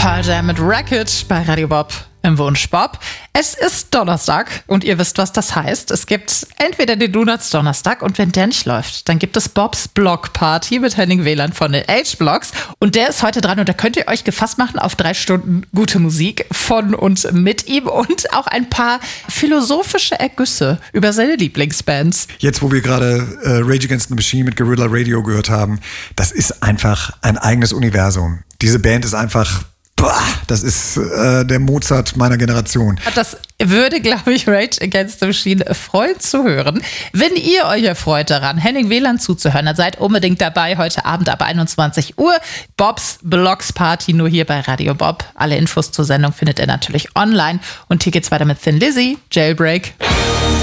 Pearl Jam mit Racket bei Radio Bob im Wunsch Bob. Es ist Donnerstag und ihr wisst, was das heißt. Es gibt entweder den Donuts Donnerstag und wenn der nicht läuft, dann gibt es Bobs Block Party mit Henning Wieland von den H-Blocks. Und der ist heute dran und da könnt ihr euch gefasst machen auf 3 Stunden gute Musik von und mit ihm und auch ein paar philosophische Ergüsse über seine Lieblingsbands. Jetzt, wo wir gerade Rage Against the Machine mit Guerrilla Radio gehört haben, das ist einfach ein eigenes Universum. Diese Band ist einfach... Das ist der Mozart meiner Generation. Das würde, glaube ich, Rage Against the Machine freuen zu hören. Wenn ihr euch erfreut daran, Henning Wieland zuzuhören, dann seid unbedingt dabei heute Abend ab 21 Uhr. Bobs Blocks Party nur hier bei Radio Bob. Alle Infos zur Sendung findet ihr natürlich online. Und hier geht's weiter mit Thin Lizzy, Jailbreak.